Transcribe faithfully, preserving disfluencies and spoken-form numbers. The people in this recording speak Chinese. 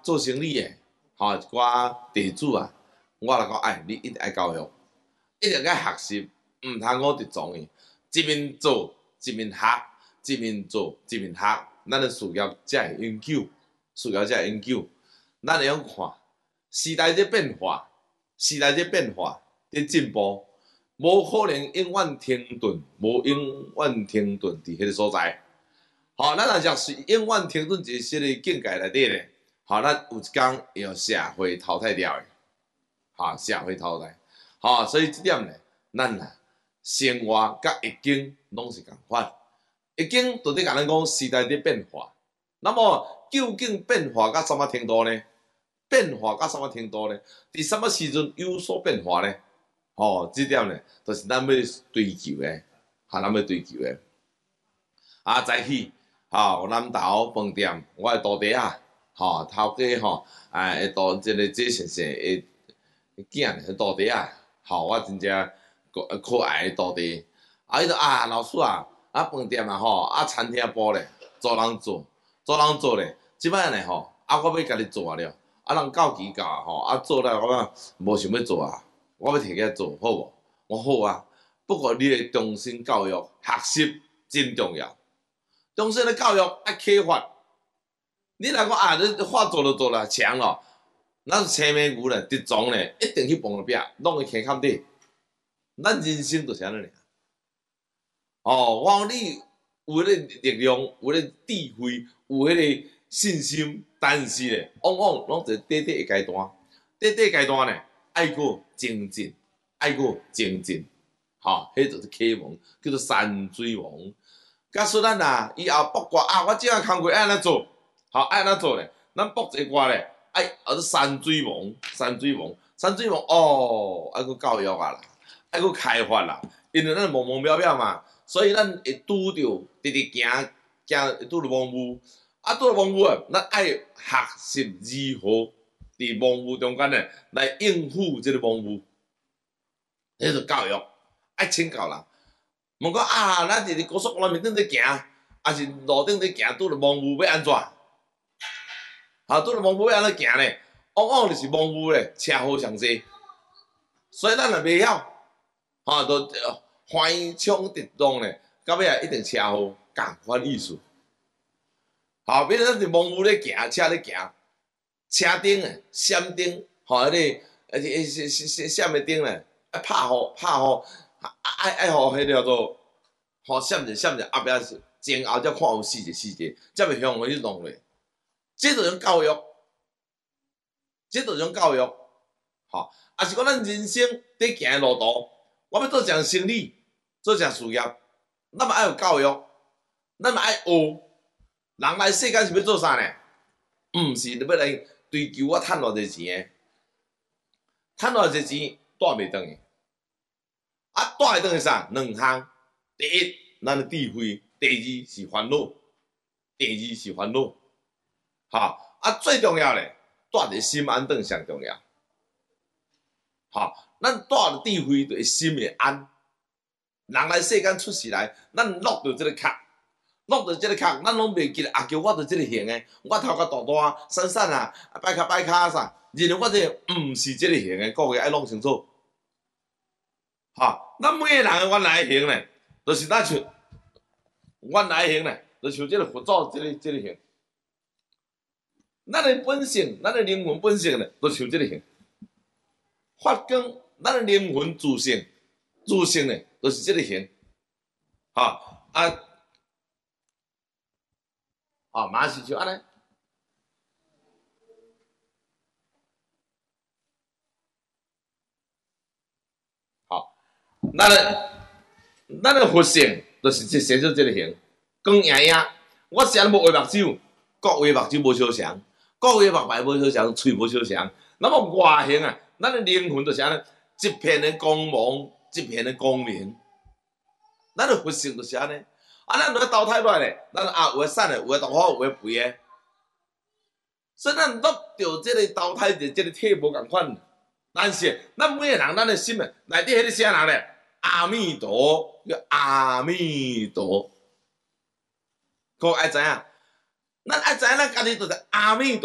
做生意的，吼、一寡地主啊，我来讲，哎，你一定爱教育，一定爱学习，毋通我直撞伊，一面做一面学，一面做一面学，咱的事业才会永久，事业才会永久。咱会晓看时代在变化，时代在变化，在进步，无可能永远停顿，无永远停顿伫迄个所在。吼，咱若若是永远停顿一些个境界内底咧，吼，咱有一天会互社会淘汰掉诶，吼，社会淘汰，吼，所以即点咧，咱啊，生活甲易经拢是共款，易经就伫甲咱讲时代在变化，那么究竟变化到什么程度呢？变化到什么程度呢？伫什么时阵有所变化呢？吼，即点咧，就是咱要追求诶，哈，咱要追求诶。啊，早起。吼，南投饭店，我的徒弟啊，吼，头家吼，哎，会度即个即先生的囝，徒弟啊，吼，我真正可爱的徒弟。啊，伊就啊，老师啊，啊饭店啊，吼，啊餐厅部咧，做人做，做人做咧，即摆呢吼，啊我要家己做了，啊人到期到啊，吼，啊做了我讲无想要做啊，我要摕起来做，好无？我好啊，不过你的终身教育学习真重要。终身的教育爱启发，你若讲啊，你话做就做了，强咯，咱青面牛咧，直撞咧，一定去碰个壁，拢会坑坎底。咱人生就是安尼尔。哦，我讲你有迄个力量，有迄个智慧，有迄个信心，但是咧，往往拢是短短的阶段，短短阶段咧，爱过精进，爱过精进，吼、哦，迄就是启蒙，叫做山水王。假使咱啊，以后卜卦啊，我即项工课爱安怎做？好，爱安怎做咧？咱卜一个卦咧，爱学做山水王，山水王，山水王哦，爱去教育啊啦，爱去开发啦，因为咱茫茫渺渺嘛，所以咱会拄着直直行行拄着盲雾，啊拄着盲雾啊，咱爱学习如何伫盲雾中间咧来应付即个盲雾，迄就教育，爱请教人。问讲啊，咱伫伫高速公路面顶咧行，还是路顶咧行，拄着盲雾要安怎？啊，拄着盲雾要安怎行咧？往往就是盲雾咧，车祸上济，所以咱若袂晓，吼、啊，就欢冲直撞咧，到尾啊一定车祸，共款意思。好，比如咱伫盲雾咧行，车咧行，车顶诶，闪灯，吼、啊，迄、那个诶闪闪闪诶灯咧，爱拍互拍互。爱爱互迄叫做，互闪者闪者，后壁前后才看有细节细节，才袂向去弄咧。这就是教育，这就是教育，吼。啊是讲咱人生伫行诶路途，我要做一项生意，做一项事业，咱嘛爱有教育，咱嘛爱学。人来世间是要做啥呢？毋是要来追求我趁偌济钱诶，趁偌济钱带袂转去。啊，带会转去啥？两项，第一，咱的智慧；第二是烦恼，第二是烦恼。哈，啊，最重要咧，带伫心安顿上重要。哈，咱带着智慧，就心会安。人来世间出世来，咱落着即个壳，落着即个壳，咱拢袂记得啊，叫我着即个型诶，我头壳大大、瘦瘦啊，摆卡摆卡啥，认为我这毋是即个型诶，各位爱弄清楚。哈，咱每个人诶原来型咧，就是咱像原来型咧，就像即个佛祖即个即个型。咱诶本性，咱诶灵魂本性咧，就像即个型。发光，咱诶灵魂自性，自性咧，就是即个型。哈啊啊，嘛是像安尼。咱的咱的佛性就是即写做即个形，光赢赢。我是安无画目睭，各画目睭无相像，各画目牌无相像，喙无相像。那么外形啊，咱的灵魂就是安尼，一片的光芒，一片的光明。咱的佛性就是安尼。啊，咱落投胎落来咧，咱啊有诶瘦诶，有诶大好，有诶肥诶。所以咱落着即个投胎的即个体无共款，但是咱每个人咱的心啊，内底迄个啥人咧？阿弥陀，叫阿弥陀，各位爱知影？咱爱知影，咱家己就是阿弥陀。